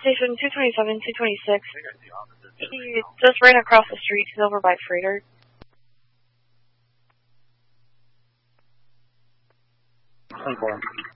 Station 227, 226. He just ran across the street. He's over by Freighter. Hey, boy.